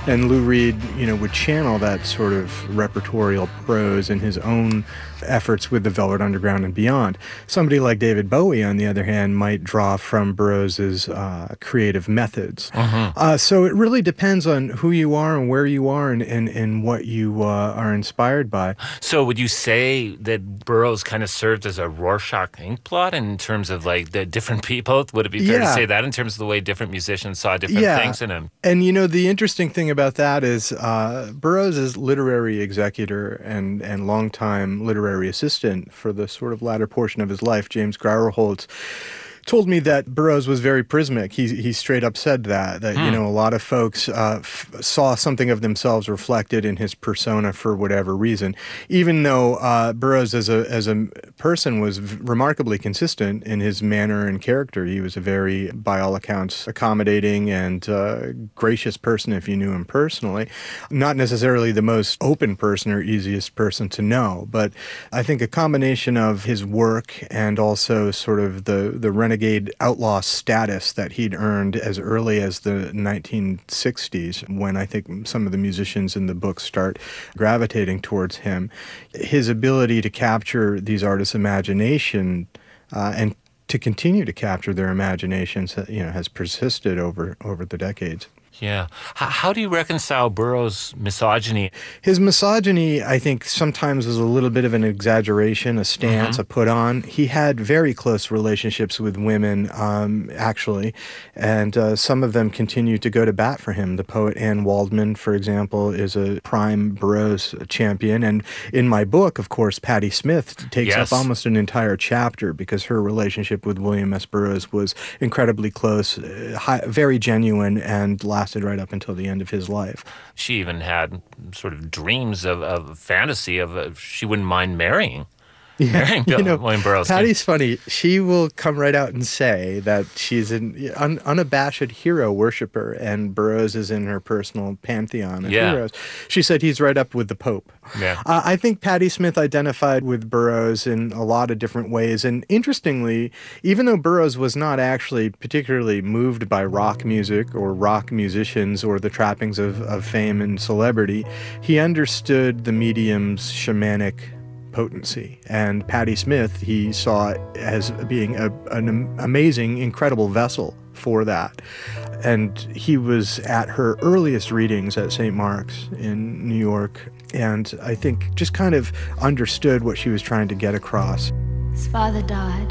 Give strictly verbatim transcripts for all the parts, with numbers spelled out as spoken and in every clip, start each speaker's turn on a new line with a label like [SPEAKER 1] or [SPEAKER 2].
[SPEAKER 1] And Lou Reed, you know, would channel that sort of repertorial prose in his own efforts with the Velvet Underground and beyond. Somebody like David Bowie, on the other hand, might draw from Burroughs's uh, creative methods.
[SPEAKER 2] Uh-huh.
[SPEAKER 1] Uh, so it really depends on who you are and where you are and, and, and what you uh, are inspired by.
[SPEAKER 2] So would you say that Burroughs kind of served as a Rorschach inkblot in terms of like the different people? Would it be fair
[SPEAKER 1] Yeah.
[SPEAKER 2] to say that in terms of the way different musicians saw different
[SPEAKER 1] Yeah.
[SPEAKER 2] things in him?
[SPEAKER 1] And, you know, the interesting thing about that is uh, Burroughs' literary executor and, and longtime literary assistant for the sort of latter portion of his life, James Grauerholtz, told me that Burroughs was very prismatic. He he straight up said that, that,
[SPEAKER 2] Hmm.
[SPEAKER 1] you know, a lot of folks uh, f- saw something of themselves reflected in his persona for whatever reason, even though uh, Burroughs as a as a person was v- remarkably consistent in his manner and character. He was a very, by all accounts, accommodating and uh, gracious person if you knew him personally. Not necessarily the most open person or easiest person to know, but I think a combination of his work and also sort of the, the renegade outlaw status that he'd earned as early as the nineteen sixties, when I think some of the musicians in the book start gravitating towards him. His ability to capture these artists' imagination uh, and to continue to capture their imaginations, you know, has persisted over, over the decades.
[SPEAKER 2] Yeah. H- how do you reconcile Burroughs' misogyny?
[SPEAKER 1] His misogyny, I think, sometimes was a little bit of an exaggeration, a stance,
[SPEAKER 2] Mhm.
[SPEAKER 1] a put on. He had very close relationships with women, um, actually, and uh, some of them continue to go to bat for him. The poet Anne Waldman, for example, is a prime Burroughs champion. And in my book, of course, Patti Smith takes
[SPEAKER 2] Yes.
[SPEAKER 1] up almost an entire chapter because her relationship with William S. Burroughs was incredibly close, uh, high, very genuine, and lasted right up until the end of his life.
[SPEAKER 2] She even had sort of dreams of, of fantasy of uh, she wouldn't mind marrying. Marrying Bill,
[SPEAKER 1] you know,
[SPEAKER 2] William Burroughs.
[SPEAKER 1] Patty's funny. She will come right out and say that she's an un, unabashed hero worshiper, and Burroughs is in her personal pantheon of
[SPEAKER 2] Yeah.
[SPEAKER 1] heroes. She said he's right up with the Pope.
[SPEAKER 2] Yeah.
[SPEAKER 1] Uh, I think Patti Smith identified with Burroughs in a lot of different ways. And interestingly, even though Burroughs was not actually particularly moved by rock music or rock musicians or the trappings of, of fame and celebrity, he understood the medium's shamanic potency. And Patti Smith, he saw as being a, an am- amazing, incredible vessel for that. And he was at her earliest readings at Saint Mark's in New York, and I think just kind of understood what she was trying to get across.
[SPEAKER 3] His father died.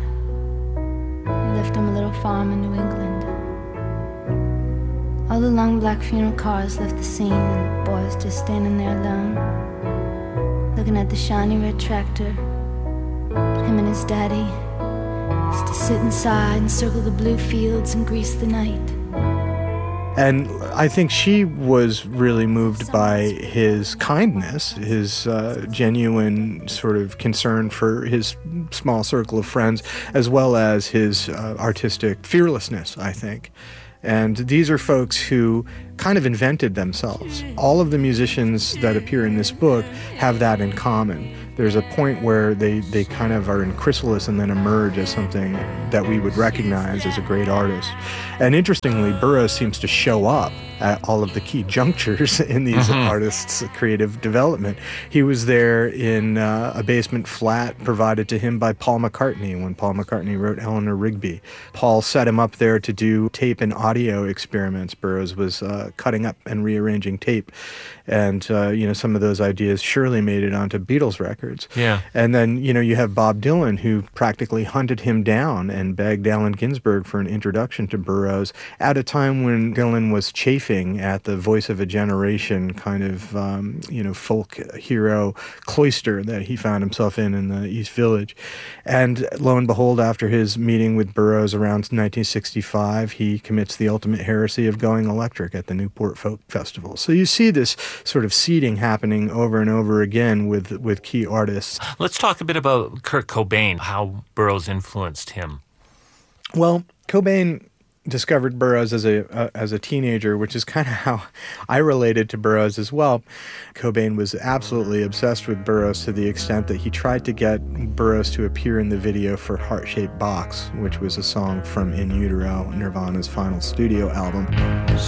[SPEAKER 3] He left him a little farm in New England. All the long black funeral cars left the scene, and the boys just standing there alone, looking at the shiny red tractor. Him and his daddy used to sit inside and circle the blue fields and grease the night.
[SPEAKER 1] And I think she was really moved by his kindness, his uh, genuine sort of concern for his small circle of friends, as well as his uh, artistic fearlessness, I think. And these are folks who kind of invented themselves. All of the musicians that appear in this book have that in common. There's a point where they, they kind of are in chrysalis and then emerge as something that we would recognize as a great artist. And interestingly, Burroughs seems to show up at all of the key junctures in these
[SPEAKER 2] Mhm.
[SPEAKER 1] artists' creative development. He was there in uh, a basement flat provided to him by Paul McCartney when Paul McCartney wrote Eleanor Rigby. Paul set him up there to do tape and audio experiments. Burroughs was uh, cutting up and rearranging tape. And, uh, you know, some of those ideas surely made it onto Beatles records.
[SPEAKER 2] Yeah.
[SPEAKER 1] And then, you know, you have Bob Dylan, who practically hunted him down and begged Allen Ginsberg for an introduction to Burroughs at a time when Dylan was chafing at the voice of a generation kind of, um, you know, folk hero cloister that he found himself in in the East Village. And lo and behold, after his meeting with Burroughs around nineteen sixty-five, he commits the ultimate heresy of going electric at the Newport Folk Festival. So you see this sort of seeding happening over and over again with, with key artists.
[SPEAKER 2] Let's talk a bit about Kurt Cobain, how Burroughs influenced him.
[SPEAKER 1] Well, Cobain discovered Burroughs as a uh, as a teenager, which is kind of how I related to Burroughs as well. Cobain was absolutely obsessed with Burroughs to the extent that he tried to get Burroughs to appear in the video for Heart-Shaped Box, which was a song from In Utero, Nirvana's final studio album.